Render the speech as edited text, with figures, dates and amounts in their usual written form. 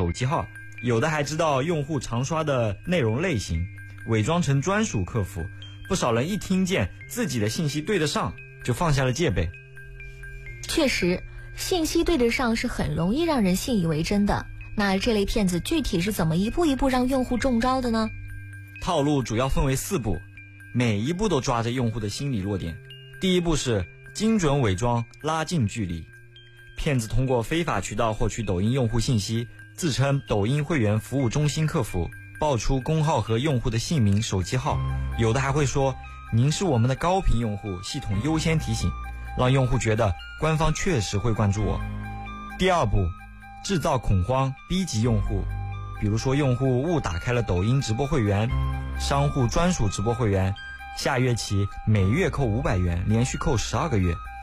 手机号，有的还知道用户常刷的内容类型，伪装成专属客服。不少人一听见自己的信息对得上，就放下了戒备。 确实，信息对得上是很容易让人信以为真的。那这类骗子具体是怎么一步一步让用户中招的呢？ 套路主要分为4步，每一步都抓着用户的心理弱点。第一步是精准伪装，拉近距离。骗子通过非法渠道获取抖音用户信息，自称抖音会员服务中心客服，报出公号和用户的姓名、手机号，有的还会说您是我们的高频用户，系统优先提醒，让用户觉得官方确实会关注我。第二步，制造恐慌，逼急用户，比如说用户误打开了抖音直播会员，商户专属直播会员，下月起每月扣500元，连续扣12个月。